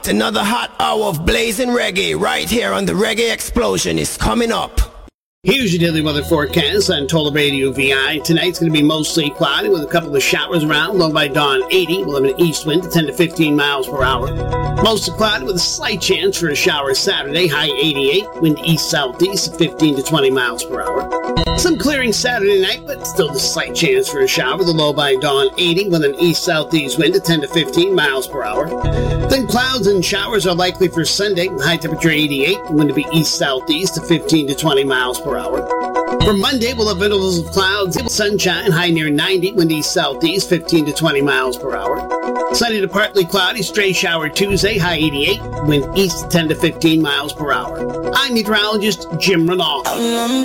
what? Another hot hour of blazing reggae right here on the Reggae Explosion is coming up. Here's your daily weather forecast on Total Radio VI. Tonight's going to be mostly cloudy with a couple of showers around. Low by dawn 80. We'll have an east wind to 10 to 15 miles per hour. Mostly cloudy with a slight chance for a shower Saturday. High 88. Wind east-southeast 15 to 20 miles per hour. Some clearing Saturday night, but still a slight chance for a shower. The low by dawn 80 with an east-southeast wind to 10 to 15 miles per hour. Then clouds and showers are likely for Sunday. High temperature 88. Wind to be east-southeast to 15 to 20 miles per hour. For Monday, we'll have intervals of clouds, sunshine, high near 90, wind east-southeast, 15 to 20 miles per hour. Sunny to partly cloudy, stray shower Tuesday, high 88, wind east 10 to 15 miles per hour. I'm meteorologist Jim Renault.